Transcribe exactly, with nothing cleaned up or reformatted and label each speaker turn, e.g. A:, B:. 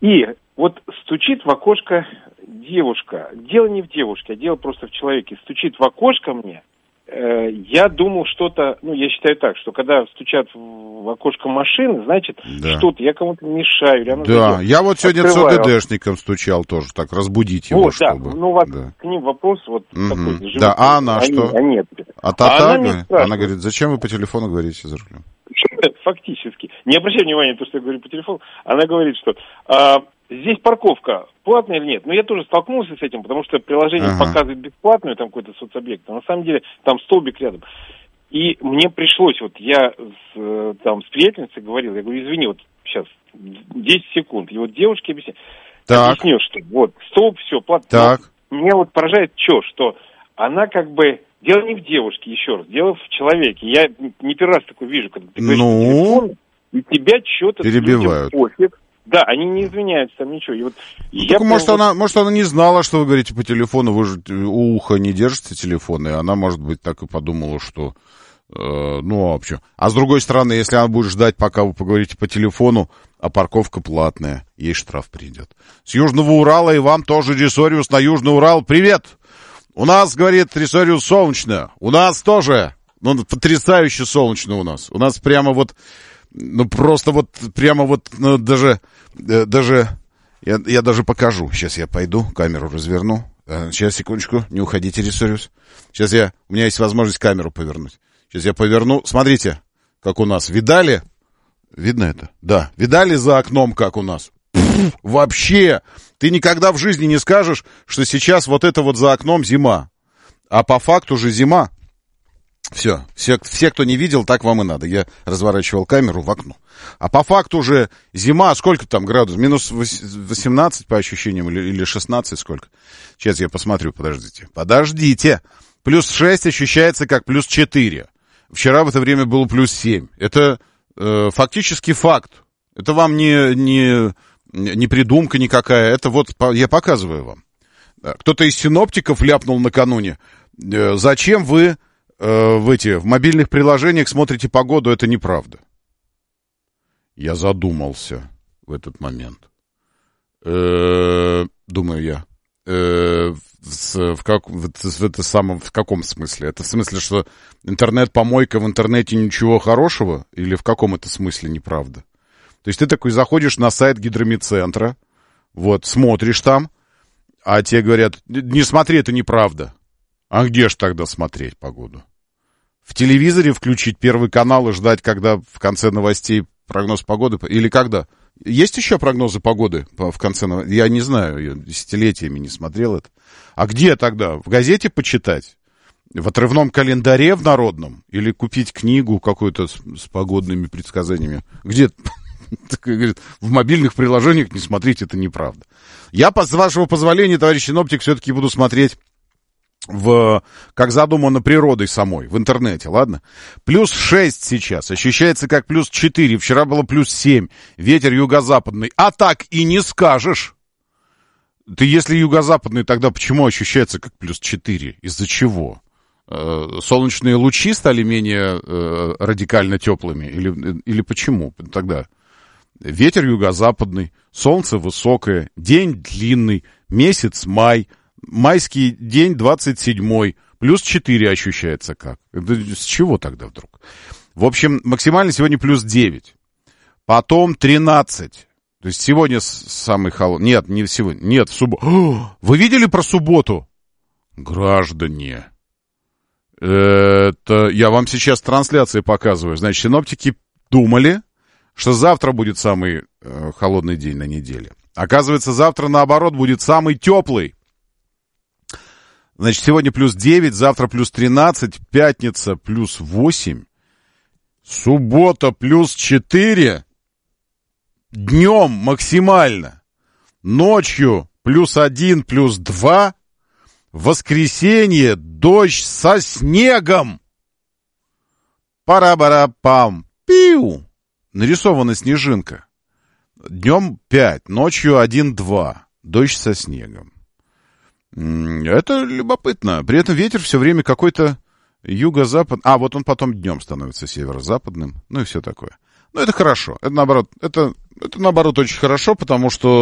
A: И вот стучит в окошко девушка. Дело не в девушке, а дело просто в человеке. Стучит в окошко мне. Э, я думал что-то, ну, я считаю так, что когда стучат в окошко машины, значит, да. что-то, я кому-то мешаю. Или она
B: да,
A: зайдет.
B: я вот сегодня
A: Открываю.
B: ЦОДДшником стучал тоже, так, разбудить его,
A: вот,
B: чтобы.
A: Да, ну, у вас
B: да.
A: к ним вопрос вот
B: угу.
A: такой.
B: Живут, да, а она
A: они,
B: что?
A: Они,
B: а та,
A: а
B: та,
A: она,
B: она говорит, зачем вы по телефону говорите за рулем?
A: Фактически. Не обращай внимания на то, что я говорю по телефону. Она говорит, что а, здесь парковка платная или нет. Но я тоже столкнулся с этим, потому что приложение ага. показывает бесплатную, там какой-то соцобъект. А на самом деле там столбик рядом. И мне пришлось, вот я с, там, с приятельницей говорил, я говорю, извини, вот сейчас десять секунд. И вот девушке объясню, объясню, что вот столб, все, платно.
B: Так.
A: Меня вот поражает что, что она как бы... Дело не в девушке, еще раз, дело в человеке. Я не первый раз такое вижу, когда ты говоришь
B: ну,
A: по телефону, и тебя что-то...
B: перебивают.
A: Пофиг. Да, они не извиняются, там ничего. И вот,
B: ну,
A: я
B: так, может,
A: вот...
B: она, может, она не знала, что вы говорите по телефону, вы же у уха не держите телефон, и она, может быть, так и подумала, что... Э, ну, а вообще. А с другой стороны, если она будет ждать, пока вы поговорите по телефону, а парковка платная, ей штраф придет. С Южного Урала и вам тоже Ресориус на Южный Урал. Привет! У нас, говорит, Ресориус, солнечно. У нас тоже. Ну, потрясающе солнечно у нас. У нас прямо вот, ну, просто вот, прямо вот, ну, даже, э, даже, я, я даже покажу. Сейчас я пойду, камеру разверну. Э, сейчас, секундочку, не уходите, Ресориус. Сейчас я, у меня есть возможность камеру повернуть. Сейчас я поверну. Смотрите, как у нас. Видали? Видно это? Да. Видали за окном, как у нас? Пфф, вообще, ты никогда в жизни не скажешь, что сейчас вот это вот за окном зима. А по факту же зима. Все, все, все, кто не видел, так вам и надо. Я разворачивал камеру в окно. А по факту уже зима, сколько там градусов? Минус восемнадцать по ощущениям или, или шестнадцать, сколько? Сейчас я посмотрю, подождите. Подождите. Плюс шесть ощущается как плюс четыре. Вчера в это время было плюс семь. Это э, фактически факт. Это вам не... не Не придумка никакая, это вот я показываю вам. Кто-то из синоптиков ляпнул накануне. Зачем вы э, в эти в мобильных приложениях смотрите погоду, это неправда. Я задумался в этот момент. Э, думаю я. Э, в, в, как, в, в, это самом, в каком смысле? Это в смысле, что интернет-помойка, в интернете ничего хорошего? Или в каком это смысле неправда? То есть ты такой заходишь на сайт гидромедцентра, вот, смотришь там, а тебе говорят, не смотри, это неправда. А где ж тогда смотреть погоду? В телевизоре включить Первый канал и ждать, когда в конце новостей прогноз погоды? Или когда? Есть еще прогнозы погоды в конце новостей? Я не знаю, я десятилетиями не смотрел это. А где тогда? В газете почитать? В отрывном календаре в народном? Или купить книгу какую-то с, с погодными предсказаниями? Где... Говорит, в мобильных приложениях не смотрите, это неправда. Я, с вашего позволения, товарищ синоптик, все-таки буду смотреть в, как задумано природой самой, в интернете, ладно? Плюс шесть сейчас, ощущается как плюс четыре, вчера было плюс семь, ветер юго-западный. А так и не скажешь. Ты если юго-западный, тогда почему ощущается как плюс четыре? Из-за чего? Солнечные лучи стали менее э, радикально теплыми? Или, или почему тогда? Ветер юго-западный, солнце высокое, день длинный, месяц май, майский день двадцать седьмой, плюс четыре ощущается как. Это с чего тогда вдруг? В общем, максимально сегодня плюс девять, потом тринадцать. То есть сегодня самый холодный. Нет, не сегодня, нет, в субботу. Вы видели про субботу? Граждане, это я вам сейчас трансляции показываю. Значит, синоптики думали, что завтра будет самый э, холодный день на неделе. Оказывается, завтра, наоборот, будет самый теплый. Значит, сегодня плюс девять, завтра плюс тринадцать, пятница плюс восемь, суббота плюс четыре, днем максимально, ночью плюс один, плюс два, воскресенье дождь со снегом. Пара-бара-пам, пиу. Нарисована снежинка. Днем пять, ночью один-два. Дождь со снегом. Это любопытно. При этом ветер все время какой-то юго-запад... А, вот он потом днем становится северо-западным. Ну и все такое. Ну это хорошо. Это наоборот, это, это наоборот очень хорошо, потому что